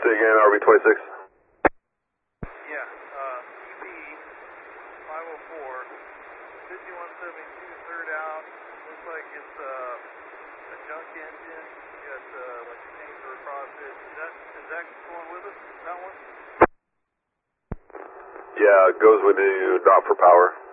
Say again, RB26. Yeah, EP 504, 5172, third out. Looks like it's a junk engine. You got like a tanker across it. Is that going with us? That one? Yeah, it goes with the drop for power.